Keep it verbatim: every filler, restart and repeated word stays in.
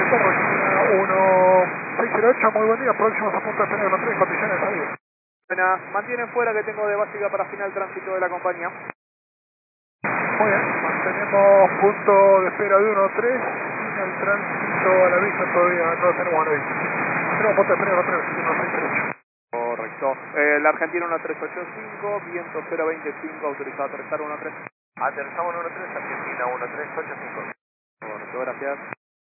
Argentina uno seis cero ocho, muy buen día, próximos a punto de espera uno tres, condiciones de salida. Buenas, mantienen fuera que tengo de básica para final tránsito de la compañía. Muy bien, mantenemos punto de espera de uno tres, final tránsito a la vista todavía no tenemos a la vista. Tenemos punto de espera uno tres, uno seis cero ocho. Correcto. Eh, la Argentina uno tres ocho cinco, viento cero veinticinco, autorizado a aterrizar uno tres. Aterrizamos en uno tres, Argentina uno tres ocho cinco. Correcto, gracias.